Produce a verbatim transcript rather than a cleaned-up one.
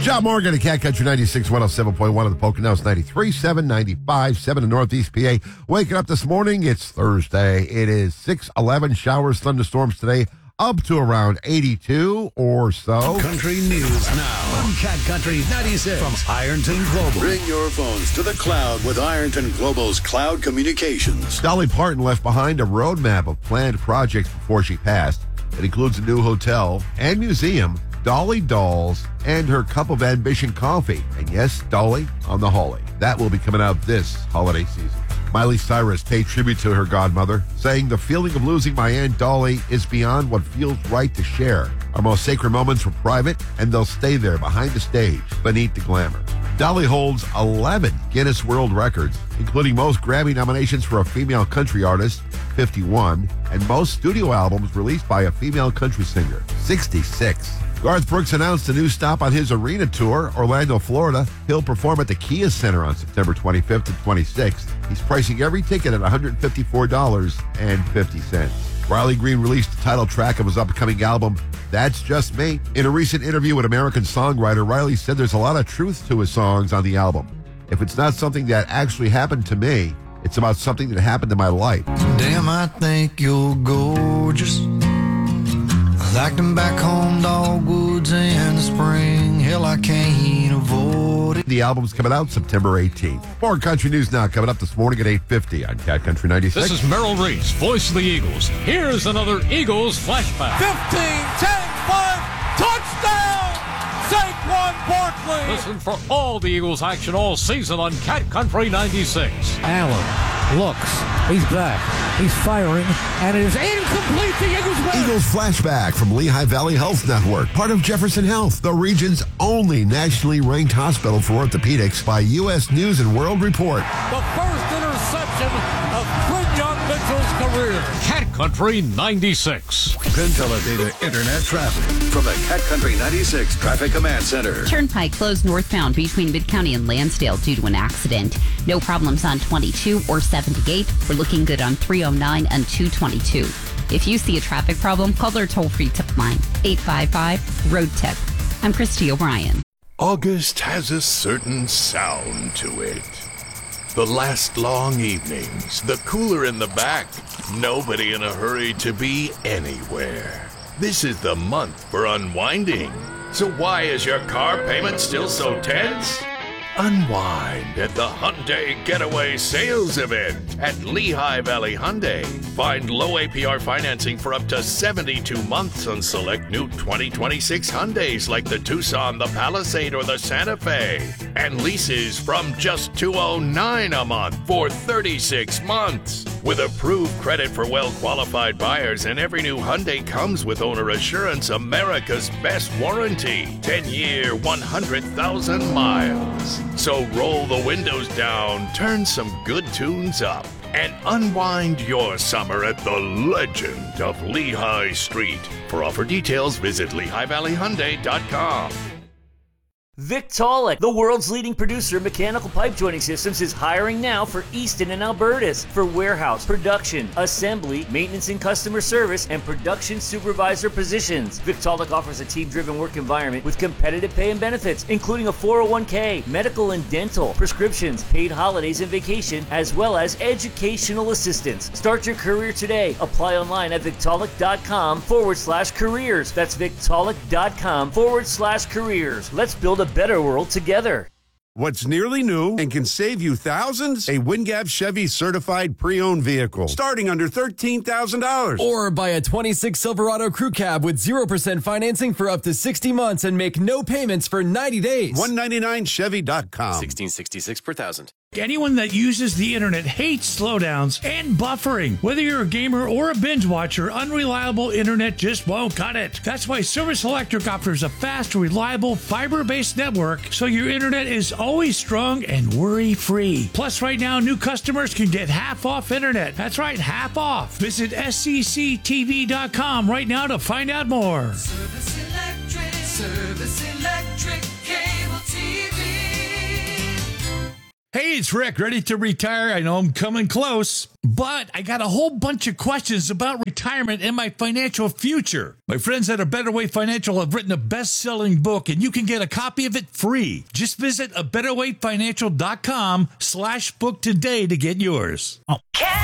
John Morgan at Cat Country ninety-six, one oh seven point one of the Poconos, ninety-three point seven, ninety-five point seven in Northeast P A. Waking up this morning, it's Thursday. It is six eleven, showers, thunderstorms today, up to around eighty-two or so. Country News Now on Cat Country ninety-six from Ironton Global. Bring your phones to the cloud with Ironton Global's Cloud Communications. Dolly Parton left behind a roadmap of planned projects before she passed. It includes a new hotel and museum, Dolly Dolls, and her Cup of Ambition coffee. And yes, Dolly on the Holly. That will be coming out this holiday season. Miley Cyrus paid tribute to her godmother, saying, "The feeling of losing my Aunt Dolly is beyond what feels right to share. Our most sacred moments were private, and they'll stay there behind the stage, beneath the glamour." Dolly holds eleven Guinness World Records, including most Grammy nominations for a female country artist, fifty-one, and most studio albums released by a female country singer, sixty-six. Garth Brooks announced a new stop on his arena tour, Orlando, Florida. He'll perform at the Kia Center on September twenty-fifth and twenty-sixth. He's pricing every ticket at one hundred fifty-four dollars and fifty cents. Riley Green released the title track of his upcoming album, That's Just Me. In a recent interview with American Songwriter, Riley said there's a lot of truth to his songs on the album. If it's not something that actually happened to me, it's about something that happened in my life. Damn, I think you're gorgeous. Like them back home dogwoods in the spring. Hell, I can't avoid it. The album's coming out September eighteenth. More country news now coming up this morning at eight fifty on Cat Country ninety-six. This is Merrill Reese, voice of the Eagles. Here's another Eagles flashback. fifteen, ten, five, touchdown! Saquon Barkley! Listen for all the Eagles action all season on Cat Country ninety-six. Allen looks. He's back. He's firing, and it is incomplete. The Eagles win. Eagles flashback from Lehigh Valley Health Network, part of Jefferson Health, the region's only nationally ranked hospital for orthopedics by U S News and World Report. The first interception of Quinyon Mitchell's career. Cat Country ninety-six. Consolidated Internet traffic From the Cat Country ninety-six Traffic Command Center. Turnpike closed northbound between Mid-County and Lansdale due to an accident. No problems on twenty-two or seventy-eight. We're looking good on three oh nine and two twenty-two. If you see a traffic problem, call our toll-free tip line, eight five five, road tip. I'm Christy O'Brien. August has a certain sound to it. The last long evenings, the cooler in the back, nobody in a hurry to be anywhere. This is the month for unwinding. So why is your car payment still so tense? Unwind at the Hyundai Getaway Sales Event at Lehigh Valley Hyundai. Find low A P R financing for up to seventy-two months on select new twenty twenty-six Hyundais like the Tucson, the Palisade, or the Santa Fe. And leases from just two hundred nine dollars a month for thirty-six months. With approved credit for well-qualified buyers, and every new Hyundai comes with Owner Assurance, America's best warranty. ten-year, one hundred thousand miles. So roll the windows down, turn some good tunes up, and unwind your summer at the legend of Lehigh Street. For offer details, visit Lehigh Valley Hyundai dot com. Victaulic, the world's leading producer of mechanical pipe joining systems, is hiring now for Easton and Albertus for warehouse, production, assembly, maintenance and customer service, and production supervisor positions. Victaulic offers a team-driven work environment with competitive pay and benefits, including a four oh one k, medical and dental, prescriptions, paid holidays and vacation, as well as educational assistance. Start your career today. Apply online at Victaulic.com forward slash careers. That's Victaulic.com forward slash careers. Let's build a better world together. What's nearly new and can save you thousands? A Wingap Chevy certified pre-owned vehicle starting under thirteen thousand dollars. Or buy a twenty-six Silverado Crew Cab with zero percent financing for up to sixty months and make no payments for ninety days. one ninety-nine Chevy dot com. sixteen sixty-six per thousand. Anyone that uses the internet hates slowdowns and buffering. Whether you're a gamer or a binge watcher, unreliable internet just won't cut it. That's why Service Electric offers a fast, reliable, fiber-based network so your internet is always strong and worry-free. Plus, right now, new customers can get half off internet. That's right, half off. Visit S C C T V dot com right now to find out more. Service Electric, Service Electric Cable T V. Hey Hey, it's Rick, ready to retire. I know I'm coming close, but I got a whole bunch of questions about retirement and my financial future. My friends at A Better Way Financial have written a best-selling book, and you can get a copy of it free. Just visit a better way financial dot com slash book today to get yours. Cat